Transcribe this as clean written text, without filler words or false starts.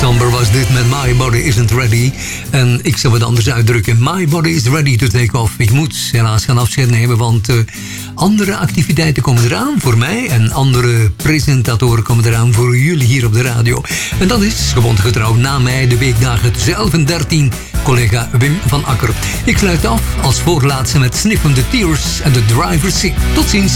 Somber was dit met My Body Isn't Ready. En ik zal het anders uitdrukken. My Body is ready to take off. Ik moet helaas gaan afscheid nemen, want andere activiteiten komen eraan voor mij. En andere presentatoren komen eraan voor jullie hier op de radio. En dat is, gewoon getrouw, na mij de weekdagen 12 en 13... collega Wim van Akker. Ik sluit af als voorlaatste met Sniff on the Tears en The Driver's Seat. Tot ziens.